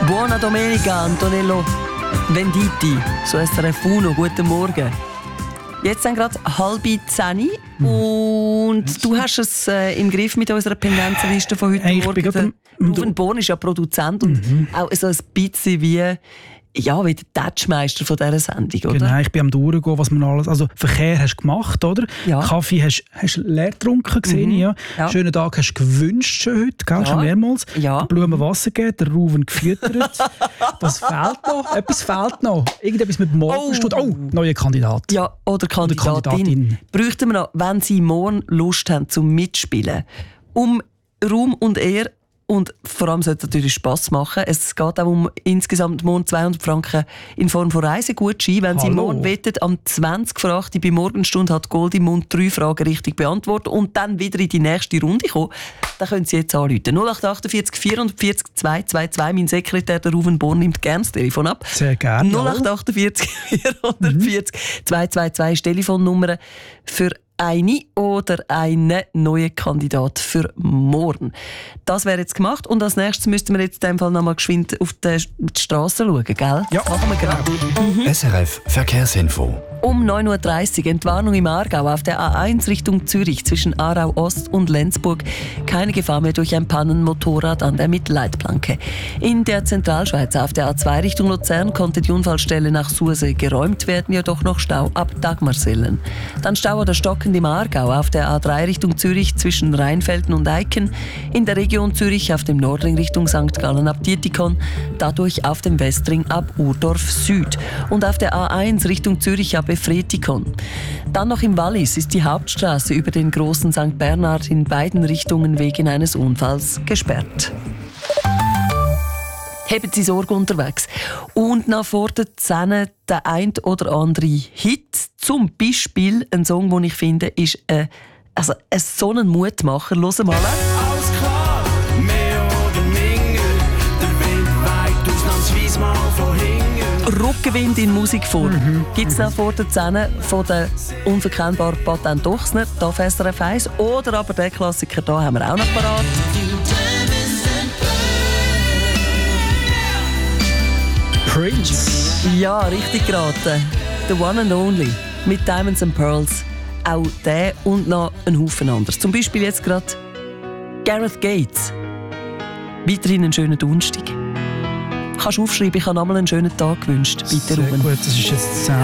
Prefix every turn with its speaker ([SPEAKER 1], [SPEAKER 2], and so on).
[SPEAKER 1] Buona Domenica, Antonello Venditti, so SRF Uno, guten Morgen. Jetzt sind gerade 9:30 und du hast es im Griff mit unserer Pendenzenliste von heute Morgen. Ruven Born ist ja Produzent und auch so ein bisschen wie der Touchmeister von dieser Sendung, oder?
[SPEAKER 2] Genau, ich bin am Durchgehen, was man alles... Also Verkehr hast du gemacht, oder?
[SPEAKER 1] Ja.
[SPEAKER 2] Kaffee hast du leer getrunken, gesehen, ja. Schönen Tag hast du gewünscht schon heute, gell? Schon mehrmals.
[SPEAKER 1] Ja.
[SPEAKER 2] Der Blumen Wasser gegeben, der Ruven gefüttert. Was fehlt noch? Etwas fehlt noch. Irgendetwas mit Morgenstund. Oh, neuer Kandidat.
[SPEAKER 1] Ja, oder Kandidatin. Bräuchten wir noch, wenn Sie morgen Lust haben zum Mitspielen, um Ruhm und Ehre. Und vor allem sollte es natürlich Spass machen. Es geht auch um insgesamt morgen 200 Franken in Form von Reisegutschein. Wenn Sie morgen wettet, am 20 vor 8 bei Morgenstunde hat Gold im Mund 3 Fragen richtig beantwortet und dann wieder in die nächste Runde kommen, dann können Sie jetzt anrufen. 0848 440 222. Mein Sekretär, der Ruven Born, nimmt gerne das Telefon ab.
[SPEAKER 2] Sehr gerne.
[SPEAKER 1] 0848 440 222 ist Telefonnummer für eine oder einen neuen Kandidat für morgen. Das wäre jetzt gemacht und als nächstes müssten wir jetzt in dem Fall noch mal geschwind auf die Straße schauen, gell?
[SPEAKER 2] Ja.
[SPEAKER 1] Machen wir gerade.
[SPEAKER 3] SRF Verkehrsinfo.
[SPEAKER 1] Um 9:30 Uhr Entwarnung im Aargau auf der A1 Richtung Zürich zwischen Aarau Ost und Lenzburg. Keine Gefahr mehr durch ein Pannenmotorrad an der Mittelleitplanke. In der Zentralschweiz auf der A2 Richtung Luzern konnte die Unfallstelle nach Sursee geräumt werden, jedoch noch Stau ab Dagmarsellen. Dann Stau oder stockend im Aargau auf der A3 Richtung Zürich zwischen Rheinfelden und Eiken. In der Region Zürich auf dem Nordring Richtung St. Gallen ab Dietikon. Dadurch auf dem Westring ab Urdorf Süd. Und auf der A1 Richtung Zürich ab Efretikon. Dann noch im Wallis ist die Hauptstraße über den großen St. Bernhard in beiden Richtungen wegen eines Unfalls gesperrt. Haben Sie Sorge unterwegs. Und nach vor der 10 der ein oder andere Hit. Zum Beispiel ein Song, den ich finde, ist so ein Mutmacher. Hören mal.
[SPEAKER 4] Alles klar, mehr oder minder. Der Wind weht ausnahmsweise mal von hinten.
[SPEAKER 1] Rückenwind in Musikform. Gibt es noch vor der 10 von der unverkennbaren Patent Ochsner, da auf SRF 1. Oder aber den Klassiker, da haben wir auch noch parat.
[SPEAKER 2] Prince.
[SPEAKER 1] Ja, richtig geraten. The One and Only mit Diamonds and Pearls. Auch der und noch ein Haufen anderes. Zum Beispiel jetzt gerade Gareth Gates. Weiterhin einen schönen Donnerstag. Kannst du aufschreiben, ich habe einmal einen schönen Tag gewünscht. Bitte,
[SPEAKER 2] Sehr
[SPEAKER 1] Ruben.
[SPEAKER 2] gut, das ist jetzt 10